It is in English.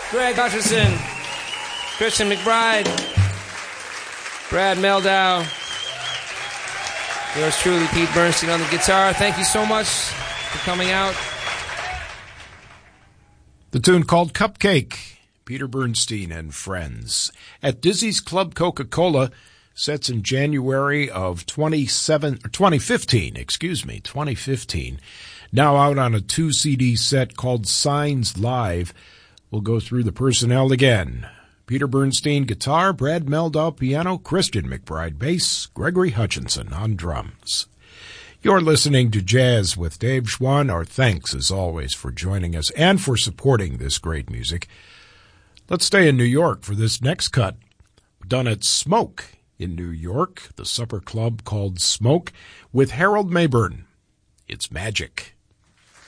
Greg Hutcherson, Christian McBride, Brad Meldow, yours truly, Pete Bernstein on the guitar. Thank you so much for coming out. The tune called Cupcake, Peter Bernstein and Friends. At Dizzy's Club Coca-Cola, sets in January of 2015. Now out on a 2-CD set called Signs Live. We'll go through the personnel again. Peter Bernstein, guitar, Brad Meldow, piano, Christian McBride, bass, Gregory Hutchinson on drums. You're listening to Jazz with Dave Schwann. Our thanks, as always, for joining us and for supporting this great music. Let's stay in New York for this next cut, done at Smoke in New York, the supper club called Smoke, with Harold Mayburn. It's Magic.